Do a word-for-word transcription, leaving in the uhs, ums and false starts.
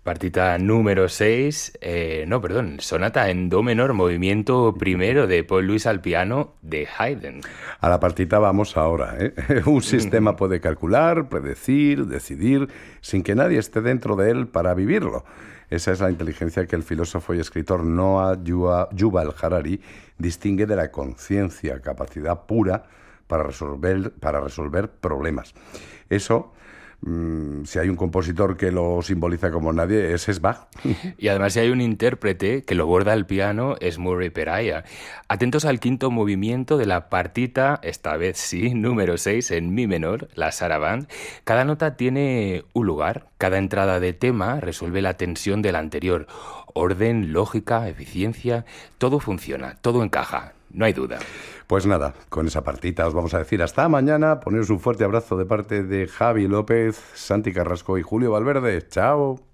Partita número seis, eh, no, perdón, sonata en do menor, movimiento primero de Paul Louis al piano de Haydn. A la partita vamos ahora, ¿eh? Un sistema puede calcular, predecir, decidir, sin que nadie esté dentro de él para vivirlo. Esa es la inteligencia que el filósofo y escritor Noah Yuval Harari distingue de la conciencia, capacidad pura para resolver, para resolver problemas. Eso, mmm, si hay un compositor que lo simboliza como nadie, ese es Bach. Y además si hay un intérprete que lo borda al piano, es Murray Peraya. Atentos al quinto movimiento de la partita, esta vez sí, número seis, en mi menor, la sarabande. Cada nota tiene un lugar, cada entrada de tema resuelve la tensión de la anterior. Orden, lógica, eficiencia, todo funciona, todo encaja, no hay duda. Pues nada, con esa partita os vamos a decir hasta mañana. Poneros un fuerte abrazo de parte de Javi López, Santi Carrasco y Julio Valverde. ¡Chao!